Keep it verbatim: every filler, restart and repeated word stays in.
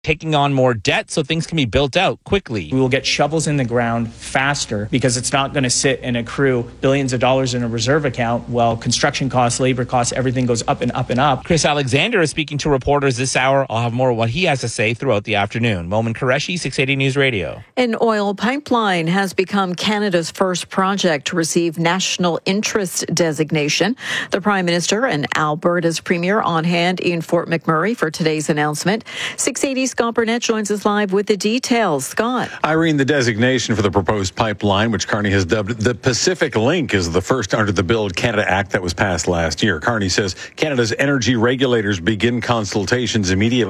taking on more debt so things can be built out quickly. We will get shovels in the ground faster because it's not going to sit and accrue billions of dollars in a reserve account while construction costs, labor costs, everything goes up and up and up. Chris Alexander is speaking to reporters this hour. I'll have more of what he has to say throughout the afternoon. Momin Qureshi, six eighty News Radio. An oil pipeline has become Canada's first project to receive national interest designation. The Prime Minister and Alberta's Premier on hand in Fort McMurray for today's announcement. six eighty Scott Burnett joins us live with the details. Scott. Irene, the designation for the proposed pipeline, which Carney has dubbed the Pacific Link, is the first under the Build Canada Act that was passed last year. Carney says Canada's energy regulators begin consultations immediately